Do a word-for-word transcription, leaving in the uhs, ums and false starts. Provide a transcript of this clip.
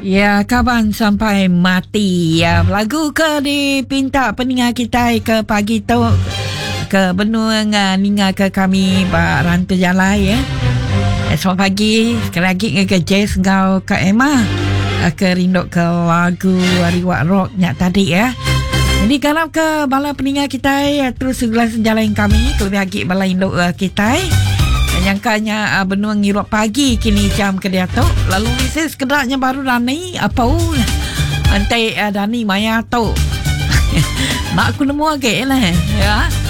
Ya, kawan sampai mati. Ya, lagu ke dipinta pendengar kita ke pagi tu ke benua ninga ke kami ba rantai jalan ya. Esok pagi sekali lagi ke Jazz ngau ke Emma ke rindu ke lagu Riwak Rock nyak tadi ya. Jadi kalau ke bala pendengar kita ya, terus segelas jalan kami ke lagi bala induk kita. Nyangkanya uh, benua ngirok pagi kini jam ke dia tu. Lalu misis kedaknya baru Dani apa uh antai uh, Dani maya tu. Mak aku nemu agak lah ya.